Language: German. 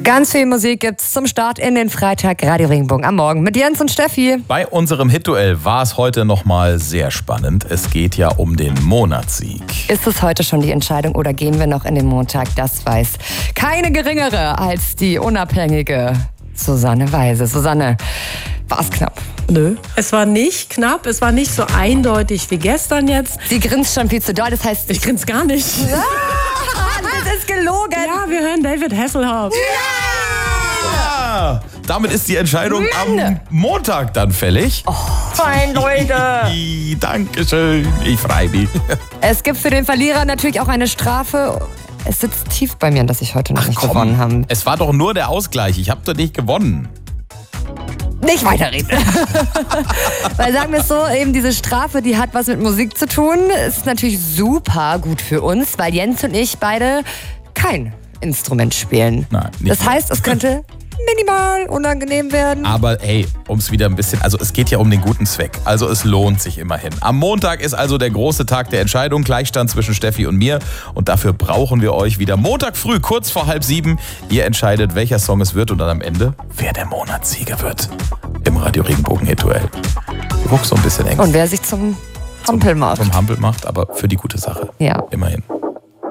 Ganz viel Musik gibt's zum Start in den Freitag Radio Regenbogen am Morgen mit Jens und Steffi. Bei unserem Hitduell war es heute nochmal sehr spannend. Es geht ja um den Monatssieg. Ist es heute schon die Entscheidung oder gehen wir noch in den Montag? Das weiß keine geringere als die unabhängige Susanne Weise. Susanne, war es knapp? Nö, es war nicht knapp, es war nicht so eindeutig wie gestern jetzt. Sie grinst schon viel zu doll, das heißt... Ich grinse gar nicht. Ah, das ist gelogen. Ja, wir hören David Hasselhoff. Ja! Damit ist die Entscheidung am Montag dann fällig. Oh, fein, Leute. Dankeschön, ich freue mich. Es gibt für den Verlierer natürlich auch eine Strafe. Es sitzt tief bei mir, dass ich heute noch nicht gewonnen habe. Es war doch nur der Ausgleich, ich habe doch nicht gewonnen. Nicht weiterreden. Weil sagen wir es so, eben diese Strafe, die hat was mit Musik zu tun. Ist natürlich super gut für uns, weil Jens und ich beide kein Instrument spielen. Nein, nicht das heißt, es könnte minimal unangenehm werden. Aber hey, um es wieder ein bisschen, also es geht ja um den guten Zweck. Also es lohnt sich immerhin. Am Montag ist also der große Tag der Entscheidung, Gleichstand zwischen Steffi und mir. Und dafür brauchen wir euch wieder Montag früh, kurz vor 6:30. Ihr entscheidet, welcher Song es wird und dann am Ende, wer der Monatssieger wird. Im Radio Regenbogen Hitduell. Ruck so ein bisschen eng. Und wer sich zum Hampel macht. Zum Hampel macht, aber für die gute Sache. Ja. Immerhin.